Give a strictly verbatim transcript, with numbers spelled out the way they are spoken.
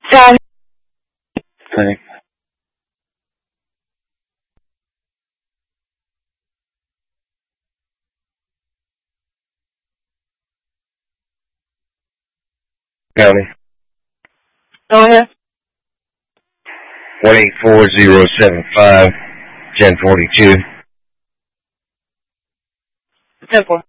John. Thanks. County. Go ahead. One eight four zero seven five ten forty two. Simple.